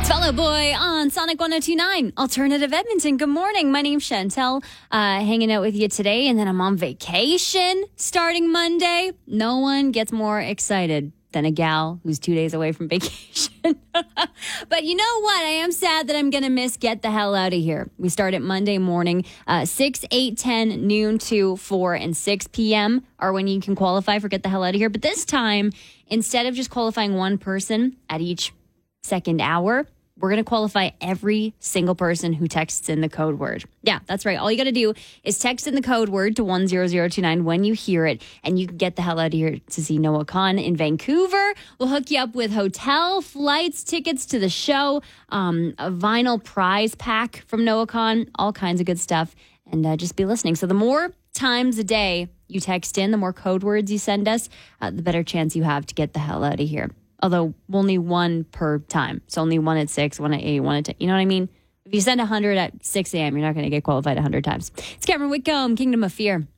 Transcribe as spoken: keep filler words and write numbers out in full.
Fellow Boy on Sonic one oh two point nine, Alternative Edmonton. Good morning. My name's Chantel, uh, hanging out with you today, and then I'm on vacation starting Monday. No one gets more excited than a gal who's two days away from vacation. But you know what? I am sad that I'm going to miss Get the Hell Out of Here. We start at Monday morning, uh, six, eight, ten, noon, two, four, and six p.m. are when you can qualify for Get the Hell Out of Here. But this time, instead of just qualifying one person at each second hour, we're going to qualify every single person who texts in the code word. Yeah, that's right. All you got to do is text in the code word to one zero zero two nine when you hear it, and you can get the hell out of here to see Noah Kahan in Vancouver. We'll hook you up with hotel, flights, tickets to the show, um, a vinyl prize pack from Noah Kahan, all kinds of good stuff, and uh, just be listening. So the more times a day you text in, the more code words you send us, uh, the better chance you have to get the hell out of here. Although only one per time. So only one at six, one at eight, one at ten. You know what I mean? If you send one hundred at six a.m., you're not going to get qualified one hundred times. It's Cameron Whitcomb, Kingdom of Fear.